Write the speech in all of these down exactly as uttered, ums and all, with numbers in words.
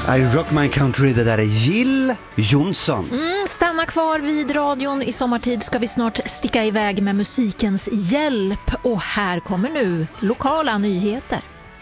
I Rock My Country, det där är Jill Johnson. Mm, stanna kvar vid radion. I sommartid ska vi snart sticka iväg med musikens hjälp. Och här kommer nu lokala nyheter.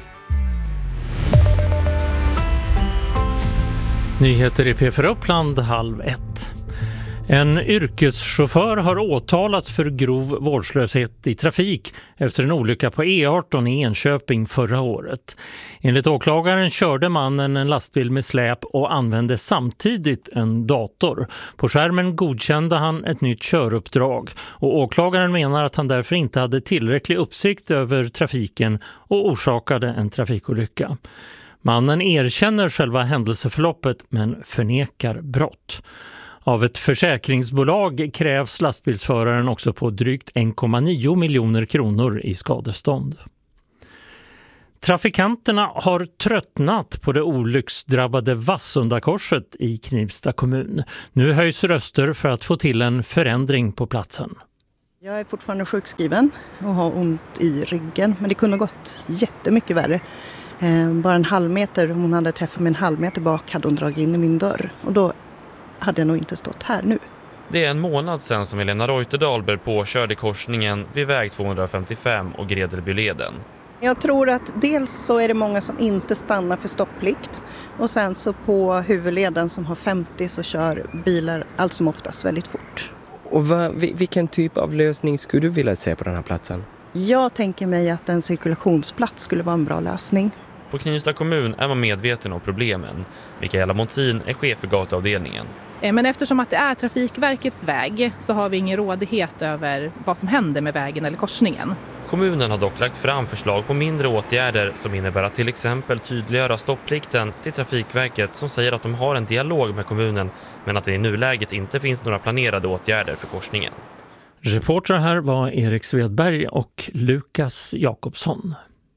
Nyheter i P fyra Uppland halv ett. En yrkeschaufför har åtalats för grov vårdslöshet i trafik efter en olycka på E arton i Enköping förra året. Enligt åklagaren körde mannen en lastbil med släp och använde samtidigt en dator. På skärmen godkände han ett nytt köruppdrag och åklagaren menar att han därför inte hade tillräcklig uppsikt över trafiken och orsakade en trafikolycka. Mannen erkänner själva händelseförloppet men förnekar brott. Av ett försäkringsbolag krävs lastbilsföraren också på drygt en komma nio miljoner kronor i skadestånd. Trafikanterna har tröttnat på det olycksdrabbade Vassundakorset i Knivsta kommun. Nu höjs röster för att få till en förändring på platsen. Jag är fortfarande sjukskriven och har ont i ryggen, men det kunde ha gått jättemycket värre. Bara en halv meter, om hon hade träffat mig en halv meter bak hade hon dragit in i min dörr. Och då hade jag nog inte stått här nu. Det är en månad sedan som Helena Reuter-Dahlberg påkörde korsningen vid väg tvåhundrafemtiofem och Gredelbyleden. Jag tror att dels så är det många som inte stannar för stopplikt. Och sen så på huvudleden som har femtio så kör bilar allt som oftast väldigt fort. Och vad, vilken typ av lösning skulle du vilja se på den här platsen? Jag tänker mig att en cirkulationsplats skulle vara en bra lösning. På Knivsta kommun är man medveten om problemen. Mikaela Montin är chef för gatuavdelningen. Men eftersom att det är Trafikverkets väg så har vi ingen rådighet över vad som händer med vägen eller korsningen. Kommunen har dock lagt fram förslag på mindre åtgärder som innebär att till exempel tydliggöra stoppplikten till Trafikverket som säger att de har en dialog med kommunen men att det i nuläget inte finns några planerade åtgärder för korsningen. Reporter här var Erik Svedberg och Lukas Jakobsson.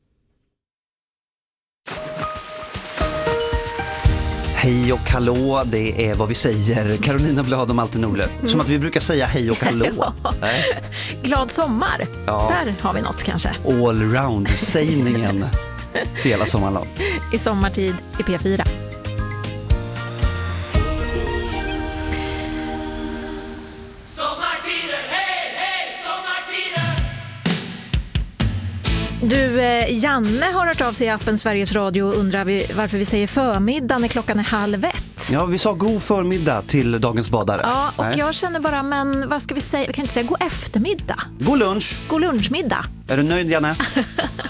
Hej och hallå, det är vad vi säger. Carolina Blad och Malte Nordlöf. Mm. Som att vi brukar säga hej och hallå. Ja. Glad sommar. Ja. Där har vi något kanske. Allround-sägningen hela sommaren. I sommartid i P fyra. Du, Janne har hört av sig i appen Sveriges Radio och undrar varför vi säger förmiddag när klockan är halv ett. Ja, vi sa god förmiddag till dagens badare. Ja, och Nej. jag känner bara, men vad ska vi säga? Vi kan inte säga god eftermiddag. God lunch. God lunchmiddag. Är du nöjd, Janne?